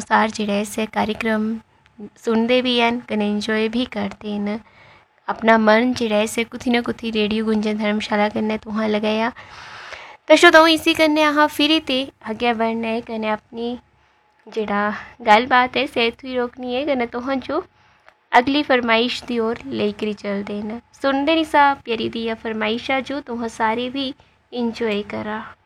अनुसार जेह्ड़ा इस कार्यक्रम सुनते भी हैं कन्नै इंजॉय भी करते हैं। अपना मन जेह्ड़ा इस कुत्थी ना कुत्थी रेडियो गुंजन धर्मशाला कन्नै तुहां लगाया। तो श्रोताओ इसी कन्नै अस फिर ते अग्गें बढ़ने कन्नै अपनी जेह्ड़ा गल्लबात है इसे इत्थूं ही रोकनी है कन्नै तुहां जो अगली फरमाइश दी ओर लेकर चलदे न। सुनदे नहीं सा प्यारी दिया फरमाइशा जो तुहां सारे भी इंजॉय करा।